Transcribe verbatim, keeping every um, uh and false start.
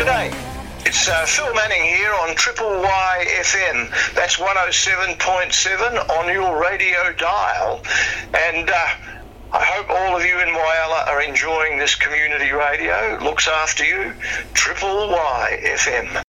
G'day. It's uh, Phil Manning here on Triple Y F M. That's one oh seven point seven on your radio dial. And uh, I hope all of you in Whyalla are enjoying this community radio. Looks after you. Triple Y F M.